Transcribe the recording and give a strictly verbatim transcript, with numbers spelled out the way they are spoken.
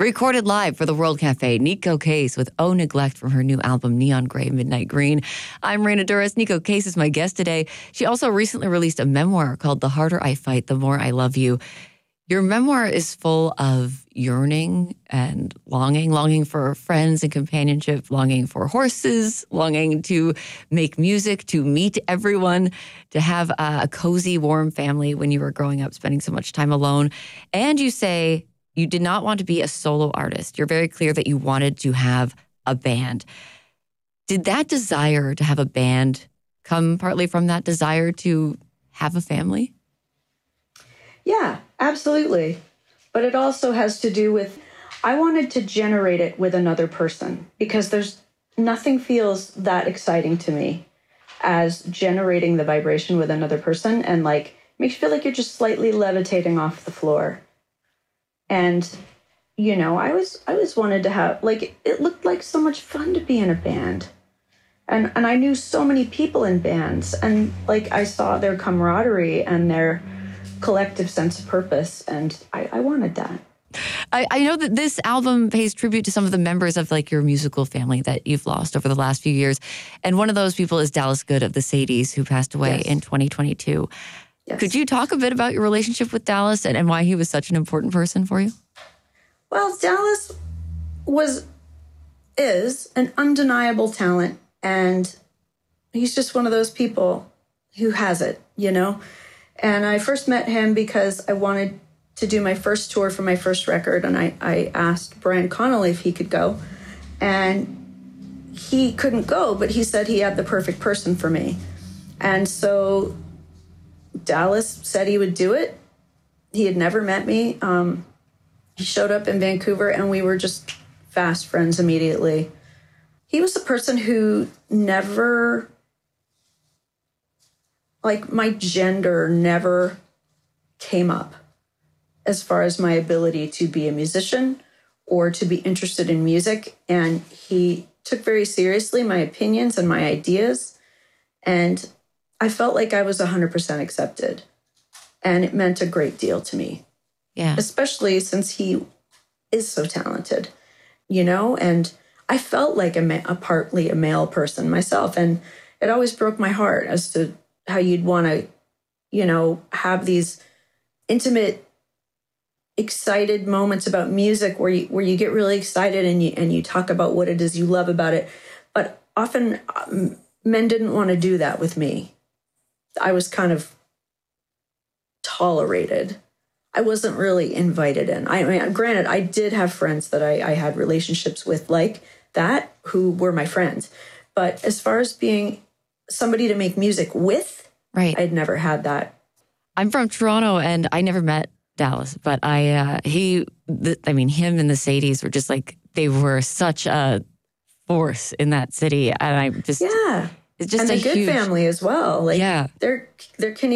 Recorded live for the World Cafe, Neko Case with Oh Neglect from her new album, Neon Gray, Midnight Green. I'm Raina Douris. Neko Case is my guest today. She also recently released a memoir called The Harder I Fight, The More I Love You. Your memoir is full of yearning and longing, longing for friends and companionship, longing for horses, longing to make music, to meet everyone, to have a cozy, warm family when you were growing up, spending so much time alone. And you say you did not want to be a solo artist. You're very clear that you wanted to have a band. Did that desire to have a band come partly from that desire to have a family? Yeah, absolutely. But it also has to do with, I wanted to generate it with another person because there's nothing feels that exciting to me as generating the vibration with another person, and like makes you feel like you're just slightly levitating off the floor. And, you know, I was, I was wanted to have, like, it looked like so much fun to be in a band. And, and I knew so many people in bands, and like, I saw their camaraderie and their collective sense of purpose. And I, I wanted that. I, I know that this album pays tribute to some of the members of like your musical family that you've lost over the last few years. And one of those people is Dallas Good of the Sadies, who passed away Yes. in twenty twenty-two. Yes. Could you talk a bit about your relationship with Dallas and, and why he was such an important person for you? Well, Dallas was, is an undeniable talent. And he's just one of those people who has it, you know? And I first met him because I wanted to do my first tour for my first record. And I, I asked Brian Connolly if he could go. And he couldn't go, but he said he had the perfect person for me. And so Dallas said he would do it. He had never met me. Um, he showed up in Vancouver and we were just fast friends immediately. He was the person who never, like my gender never came up as far as my ability to be a musician or to be interested in music. And he took very seriously my opinions and my ideas. And I felt like I was one hundred percent accepted. And it meant a great deal to me. Yeah. Especially since he is so talented, you know? And I felt like a, ma- a partly a male person myself. And it always broke my heart as to how you'd want to, you know, have these intimate, excited moments about music where you, where you get really excited and you, and you talk about what it is you love about it. But often um, men didn't want to do that with me. I was kind of tolerated. I wasn't really invited in. I mean, granted, I did have friends that I, I had relationships with like that who were my friends. But as far as being somebody to make music with, right. I'd never had that. I'm from Toronto and I never met Dallas, but I, uh, he, the, I mean, him and the Sadies were just like, they were such a force in that city. And I just, Yeah. it's just and a a good huge family as well. Like, yeah. they're, they're Canadian.